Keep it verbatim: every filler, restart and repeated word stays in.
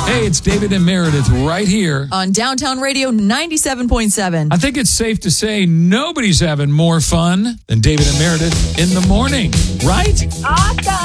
Hey, it's David and Meredith right here on Downtown Radio ninety-seven point seven. I think it's safe to say nobody's having more fun than David and Meredith in the morning, right? Awesome.